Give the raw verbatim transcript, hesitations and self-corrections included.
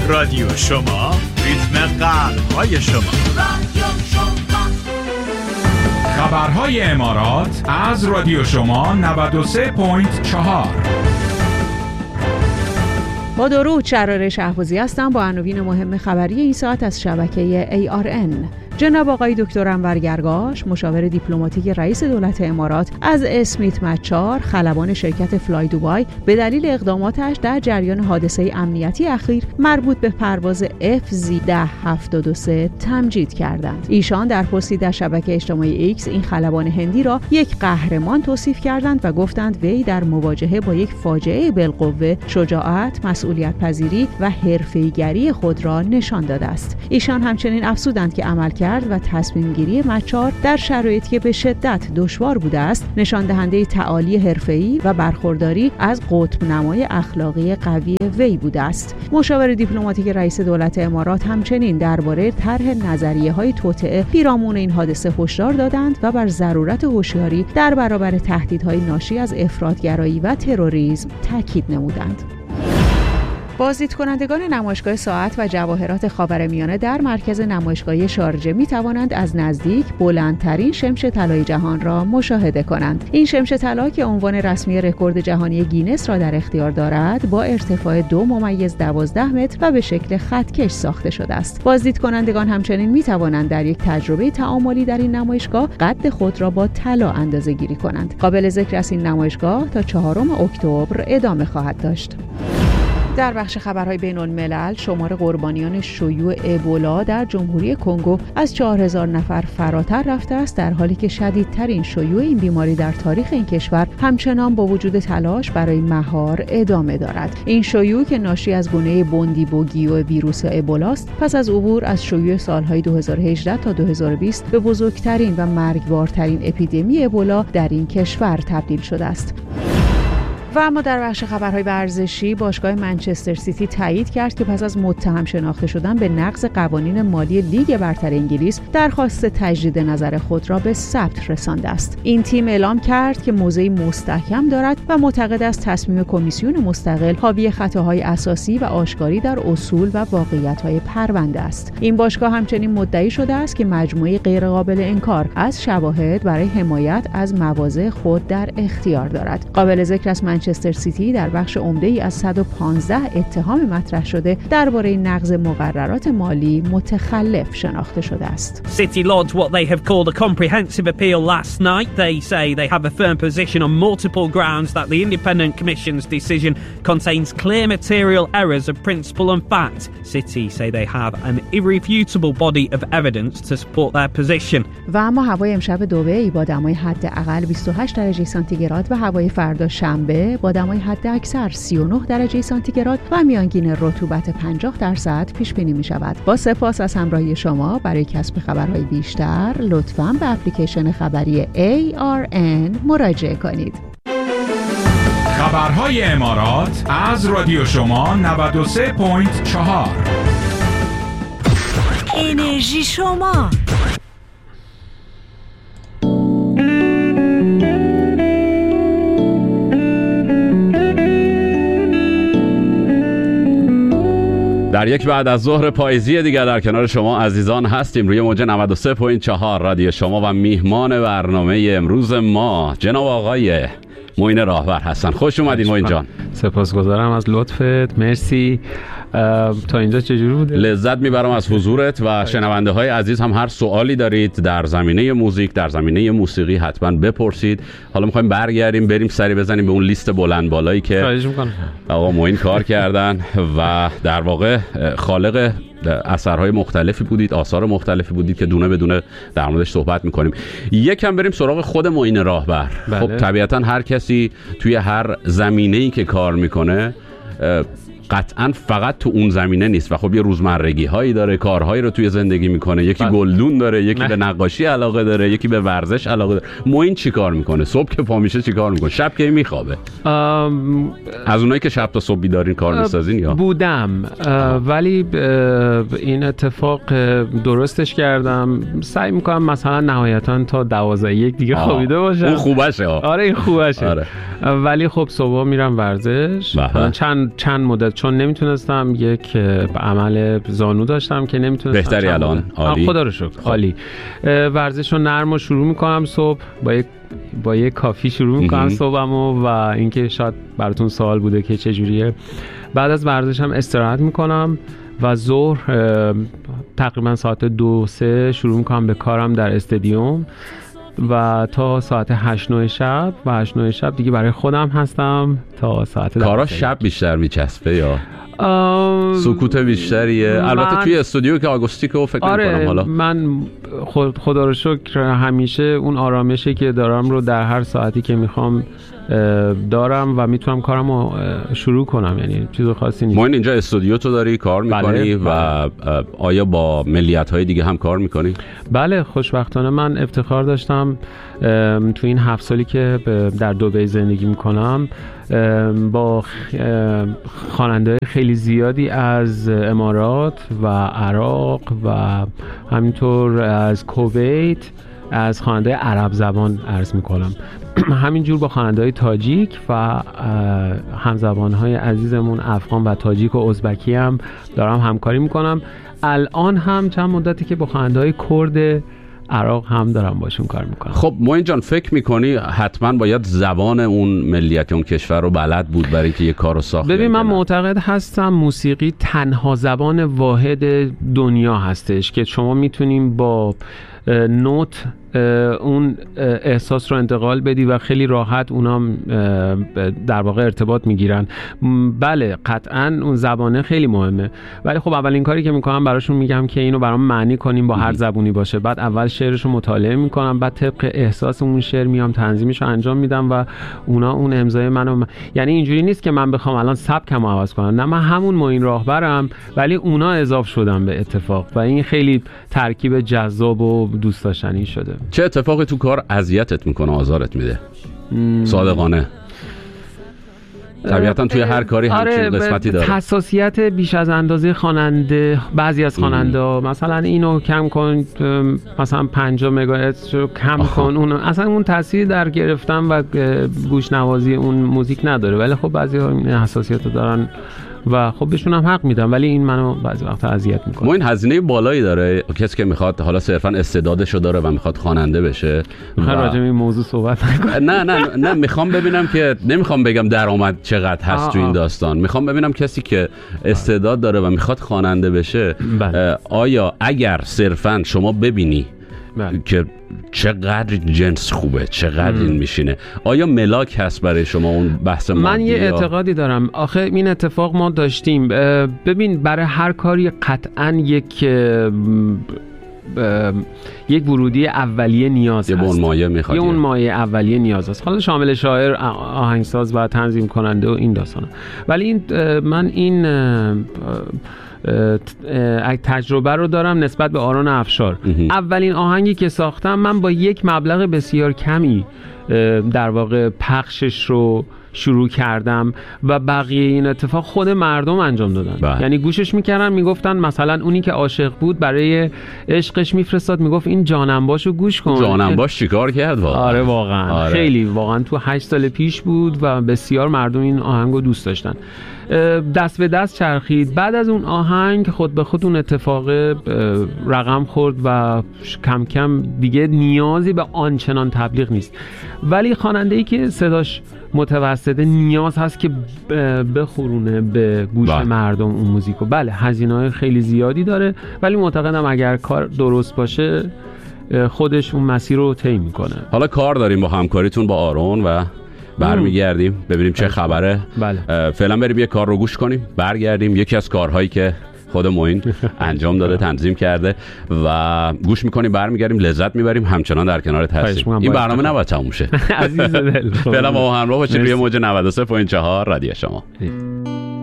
رادیو شما، ریتم قلب‌های شما. خبرهای امارات از رادیو شما نود و سه ممیز چهار. با درود، شراره شهبازی هستم با عناوین مهم خبری این ساعت از شبکه ای آر ان. جناب آقای دکتر انور گرگاش، مشاور دیپلماتیک رئیس دولت امارات، از اسمیت مچار، خلبان شرکت فلای دوبای، به دلیل اقداماتش در جریان حادثه امنیتی اخیر مربوط به پرواز اف زد ده هفتاد و سه تمجید کردند. ایشان در پستی در شبکه اجتماعی ایکس این خلبان هندی را یک قهرمان توصیف کردند و گفتند وی در مواجهه با یک فاجعه بالقوه شجاعت، مسئولیت پذیری و حرفه‌ای‌گری خود را نشان داده است. ایشان همچنین افزودند که عمل کرد و تصمیم گیری مچار در شرایطی که به شدت دشوار بوده است نشان دهنده تعالی حرفه‌ای و برخورداری از قطب نمای اخلاقی قوی وی بوده است. مشاور دیپلماتیک رئیس دولت امارات همچنین درباره طرح نظریه‌های توطئه پیرامون این حادثه هشدار دادند و بر ضرورت هوشیاری در برابر تهدیدهای ناشی از افراطگرایی و تروریسم تاکید نمودند. بازدید کنندگان نمایشگاه ساعت و جواهرات خاورمیانه در مرکز نمایشگاهی شارجه می توانند از نزدیک بلندترین شمش طلای جهان را مشاهده کنند. این شمش طلا که عنوان رسمی رکورد جهانی گینس را در اختیار دارد با ارتفاع دو ممیز دوازده متر و به شکل خطکش ساخته شده است. بازدید کنندگان همچنین می توانند در یک تجربه تعاملی در این نمایشگاه قد خود را با طلا اندازه گیری کنند. قابل ذکر است این نمایشگاه تا چهارم اکتبر ادامه خواهد داشت. در بخش خبرهای بین الملل، شمار قربانیان شیوع ابولا در جمهوری کنگو از چهار هزار نفر فراتر رفته است، در حالی که شدیدترین شیوع این بیماری در تاریخ این کشور همچنان با وجود تلاش برای مهار ادامه دارد. این شیوع که ناشی از گونه بوندیبوگیو ویروس ابولا است، پس از عبور از شیوع سالهای دو هزار و هجده تا دو هزار و بیست به بزرگترین و مرگبارترین اپیدمی ابولا در این کشور تبدیل شده است. و اما در بخش خبرهای ورزشی، باشگاه منچستر سیتی تایید کرد که پس از متهم شناخته شدن به نقض قوانین مالی لیگ برتر انگلیس، درخواست تجدید نظر خود را به ثبت رسانده است. این تیم اعلام کرد که موضعی مستحکم دارد و معتقد است تصمیم کمیسیون مستقل حاوی خطاهای اساسی و آشکاری در اصول و واقعیت‌های پرونده است. این باشگاه همچنین مدعی شده است که مجموعه غیرقابل انکار از شواهد برای حمایت از مواضع خود در اختیار دارد. قابل ذکر است منچستر سیتی در بخش عمده‌ای از صد و پانزده اتهام مطرح شده درباره نقض مقررات مالی متخلف شناخته شده است. City lodged what they have called a comprehensive appeal last night. They say they have a firm position on multiple grounds that the Independent Commission's decision contains clear material errors of principle and fact. City say they have an irrefutable body of evidence to support their position. و اما هوای امشب دبی با دمای حداقل بیست و هشت درجه سانتیگراد و هوای فردا شنبه با دمای حد اکثر سی و نه درجه سانتیگراد و میانگین رطوبت پنجاه درصد پیش بینی می شود. با سپاس از همراهی شما. برای کسب خبرهای بیشتر لطفاً به اپلیکیشن خبری ای آر ان مراجعه کنید. خبرهای امارات از رادیو شما نود و سه ممیز چهار. انرژی شما. در یک بعد از ظهر پاییزی دیگر در کنار شما عزیزان هستیم روی موج نود و سه ممیز چهار رادیو شما و میهمان برنامه امروز ما جناب آقای معین راهبر هستن. خوش اومدین معین جان. سپاسگزارم از لطفت. مرسی. تا اینجا چجوری بوده؟ لذت میبرم از حضورت و شنونده های عزیز هم هر سوالی دارید در زمینه موزیک، در زمینه موسیقی حتما بپرسید. حالا میخوایم برگردیم بریم سری بزنیم به اون لیست بلند بالایی که آقا معین کار کردن و در واقع خالق اثرهای مختلفی بودید، آثار مختلفی بودید که دونه بدونه در موردش صحبت میکنیم. یکم بریم سراغ خود معین راهبر. بله. خب طبیعتا هر کسی توی هر زمینه‌ای که کار میکنه قطعا فقط تو اون زمینه نیست و خب یه روزمرگی هایی داره، کارهایی رو توی زندگی میکنه. یکی گلدون داره، یکی نه. به نقاشی علاقه داره، یکی به ورزش علاقه داره. معین چی کار میکنه؟ صبح که پا میشه چی کار میکنه؟ شب که میخوابه؟ ام... از اونایی که شب تا صبح بیدارین کار میسازین یا؟ بودم ولی این اتفاق درستش کردم. سعی میکنم مثلا نهایتا تا دوازده یک دیگه خوابیده باشم. اون خوبشه. آره این خوبشه. آره. ولی خب صبح میرم ورزش. چند چند مدت چون نمیتونستم یک عمل زانو داشتم که نمیتونستم. بهتری الان؟ عالی. خدا رو شکر. عالی. ورزش رو نرم و شروع میکنم صبح با یک با یک کافی شروع میکنم صبحمو و اینکه شاید براتون سوال بوده که چه جوریه. بعد از ورزشم استراحت میکنم و ظهر تقریبا ساعت دو سه شروع میکنم به کارم در استادیوم و تا ساعت هشت نه شب و هشت نه شب دیگه برای خودم هستم تا ساعت کارا شب بیشتر میچسبه یا سکوت بیشتریه؟ من... البته توی استودیو که آگوستیکو فکر آره میکنم. حالا من خود خدا رو شکر همیشه اون آرامشی که دارم رو در هر ساعتی که میخوام دارم و میتونم کارم رو شروع کنم، یعنی چیز خاصی نیست. ما اینجا استودیو تو داری کار میکنی؟ بله، و بله. آیا با ملیت های دیگه هم کار میکنی؟ بله، خوشبختانه من افتخار داشتم تو این هفت سالی که در دبی زندگی میکنم با خواننده‌های خیلی زیادی از امارات و عراق و همینطور از کویت از خواننده عرب زبان عرض میکنم همینجور با خواننده‌های تاجیک و همزبان‌های عزیزمون افغان و تاجیک و ازبکی هم دارم همکاری میکنم. الان هم چند مدتی که با خواننده‌های کرد عراق هم دارم باشون کار میکنم. خب معین جان، فکر میکنی حتما باید زبان اون ملیت اون کشور رو بلد بود برای که یه کار رو ساخت؟ ببین من معتقد هستم موسیقی تنها زبان واحد دنیا هستش که شما میتونیم با نوت اون احساس رو انتقال بدی و خیلی راحت اونا در واقع ارتباط میگیرن. بله قطعا اون زبانه خیلی مهمه، ولی خب اولین کاری که میکنم براشون میگم که اینو برام معنی کنیم با هر زبونی باشه. بعد اول شعرش رو مطالعه میکنم، بعد طبق احساس اون شعر میام تنظیمش رو انجام میدم و اونا اون امضای منو من... یعنی اینجوری نیست که من بخوام الان سبکمو عوض کنم، نه من همون معین راهبرم ولی اونا اضاف شدن به اتفاق و این خیلی ترکیب جذاب و دوست داشتنی شده. چه اتفاقی تو کار اذیتت میکنه، آزارت میده؟ مم. صادقانه. طبیعتا توی هر کاری همچین آره قسمتی داره. حساسیت بیش از اندازه خواننده، بعضی از خواننده مثلا اینو کم کن، مثلا پنجاه مگاهرتز رو کم آخه. کن، اون اصلا اون تاثیر در گرفتن و گوشنوازی اون موزیک نداره، ولی خب بعضی ها این حساسیت رو دارن و خب بهشون هم حق میدم، ولی این منو بعضی وقتا اذیت میکنه. ما این هزینه بالایی داره. کسی که میخواد حالا صرفا استعدادشو داره و میخواد خواننده بشه و... راجع به این موضوع صحبت نکنم. نه نه نه میخوام ببینم که نمیخوام بگم درآمد چقدر هست تو این داستان، میخوام ببینم کسی که استعداد داره و میخواد خواننده بشه بله. آیا اگر صرفا شما ببینی بله. که چقدر جنس خوبه، چقدر این میشینه، آیا ملاک هست برای شما اون بحث مادی؟ من یه اعتقادی دارم، آخه این اتفاق ما داشتیم. ببین برای هر کاری قطعاً یک یک ورودی اولیه نیاز یه هست، اون مایه میخواد، یه اون مایه اولیه نیاز هست، حالا شامل شاعر، آهنگساز و تنظیم کننده و این داستانا. ولی این من این تجربه رو دارم نسبت به آرون افشار. اولین آهنگی که ساختم من با یک مبلغ بسیار کمی در واقع پخشش رو شروع کردم و بقیه این اتفاق خود مردم انجام دادن. بله. یعنی گوشش میکردن میگفتن مثلا اونی که عاشق بود برای عشقش میفرستاد میگفت این جانم-باشو گوش کن. جانم-باش چیکار کرد واقعا؟ آره واقعا آره. خیلی واقعا تو هشت سال پیش بود و بسیار مردم این آهنگو دوست داشتن. دست به دست چرخید. بعد از اون آهنگ خود به خود اون اتفاق رقم خورد و کم کم دیگه نیازی به آنچنان تبلیغ نیست، ولی خواننده‌ای که صداش متوسطه نیاز هست که بخورونه به گوش بله. مردم اون موزیکو. بله هزینه‌های خیلی زیادی داره، ولی معتقدم اگر کار درست باشه خودش اون مسیر رو طی میکنه. حالا کار داریم با همکاریتون با آرون و برمیگردیم ببینیم چه خبره. بله. فعلا بریم یه کار رو گوش کنیم، برگردیم یکی از کارهایی که خود معین انجام داده تنظیم کرده و گوش میکنیم، برمیگردیم لذت میبریم، همچنان در کنارت هستیم. این برنامه نباید تموم شه. عزیز دل. فعلا با ما همراه باشید روی موج نود و سه و چهار رادیو شما.